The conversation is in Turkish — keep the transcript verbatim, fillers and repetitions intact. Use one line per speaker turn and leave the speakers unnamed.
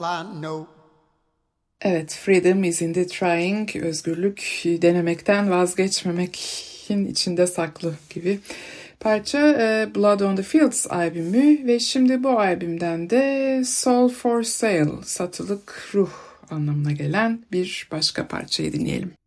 all I know.
Evet, freedom is in the trying, özgürlük denemekten vazgeçmemekin içinde saklı gibi. Parça Blood on the Fields albümü ve şimdi bu albümden de Soul for Sale, satılık ruh anlamına gelen bir başka parçayı dinleyelim.